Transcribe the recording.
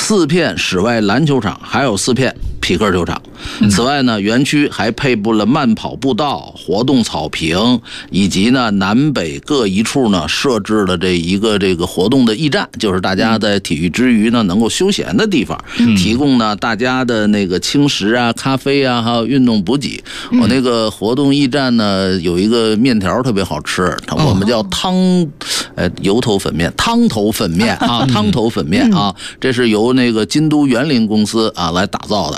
4片室外篮球场，还有4片匹克球场。此外呢，园区还配布了慢跑步道、活动草坪，以及呢南北各一处呢设置了这个活动的驿站，就是大家在体育之余呢能够休闲的地方，提供呢大家的那个轻食啊、咖啡啊，还有运动补给。我那个活动驿站呢有一个面条特别好吃，我们叫油头粉面、汤头粉面啊，汤头粉面啊，这是由那个京都园林公司啊来打造的